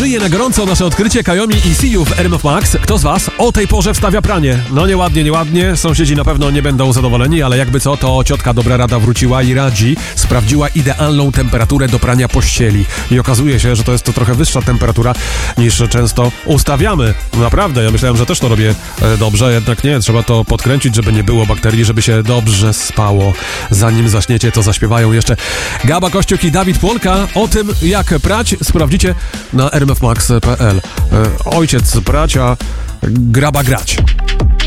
myje na gorąco nasze odkrycie Kajomi i Siu w RMF Max. Kto z was o tej porze wstawia pranie? No nieładnie. Sąsiedzi na pewno nie będą zadowoleni, ale jakby co, to ciotka dobra rada wróciła i radzi. Sprawdziła idealną temperaturę do prania pościeli. I okazuje się, że to jest to trochę wyższa temperatura niż często ustawiamy. Naprawdę, ja myślałem, że też to robię dobrze, jednak nie. Trzeba to podkręcić, żeby nie było bakterii, żeby się dobrze spało. Zanim zaśniecie, to zaśpiewają jeszcze Gaba Kościuk i Dawid Płonka. O tym, jak prać, sprawdzicie na rmfmax.pl. Ojciec prać, a graba grać.